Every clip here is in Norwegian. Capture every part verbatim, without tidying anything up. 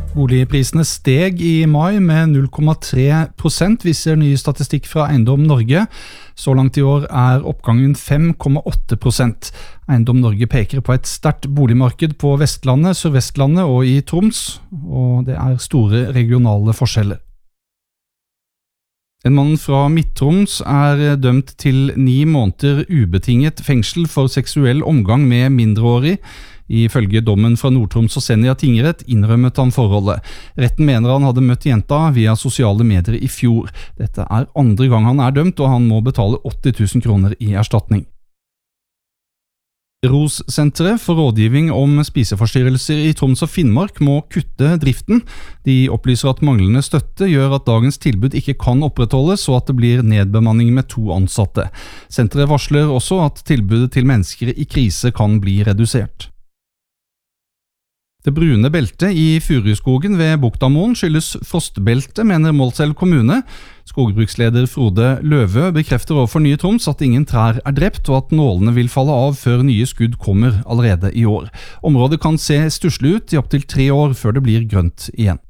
Boligprisene steg i mai med null komma tre prosent, viser ny statistikk fra Eiendom Norge. Så langt i år er oppgangen fem komma åtte prosent. Eiendom Norge peker på et sterkt boligmarked på Vestlandet, Sørvestlandet og i Troms, og det er store regionale forskjeller. En mann fra Midt-Troms er dømt til ni måneder ubetinget fengsel for seksuell omgang med mindreårig. Ifølge dommen fra Nord-Troms og Senja tingrett innrømmet han forholdet. Retten mener han hadde møtt jenta via sosiale medier i fjor. Dette er andre gang han er dømt, og han må betale åtti tusen kroner i erstatning. ROS-senteret for rådgivning om spiseforstyrrelser i Troms og Finnmark må kutte driften. De opplyser at manglende støtte gjør at dagens tilbud ikke kan opprettholdes, og at det blir nedbemanning med to ansatte. Senteret varsler også at tilbudet til mennesker i krise kan bli redusert. Det brune beltet i Furuskogen ved Buktamoen skyldes frostbelte, mener Målselv kommune. Skogbruksleder Frode Løvø bekrefter overfor Nye Troms at ingen trær er drept, og at nålene vil falle av før nye skudd kommer allerede i år. Området kan se stusslig ut i opptil tre år før det blir grønt igjen.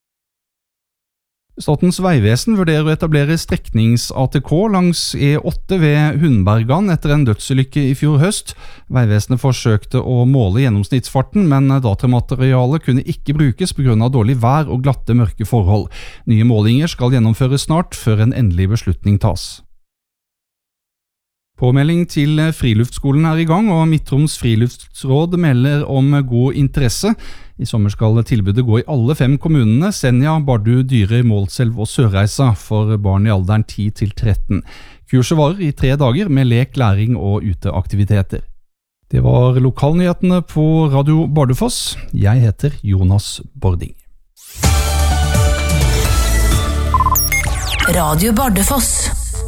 Statens vegvesen vurderer å etablere streknings-A T K langs E åtte ved Hundbergan etter en dødsulykke i fjor høst. Vegvesenet forsøkte å måle gjennomsnittsfarten, men datamaterialet kunne ikke brukes på grunn av dårlig vær og glatte mørke forhold. Nye målinger skal gjennomføres snart før en endelig beslutning tas. Påmelding til Friluftsskolen er i gang, og Midt-Troms Friluftsråd melder om god interesse. I sommer skal tilbudet gå i alle fem kommunene, Senja, Bardu, Dyrøy, Målselv og Sørreisa, for barn i alderen ti til tretten. Kurset varer i tre dager med lek, læring og uteaktiviteter. Det var lokalnyhetene på Radio Bardufoss. Jeg heter Jonas Bording. Radio Bardufoss.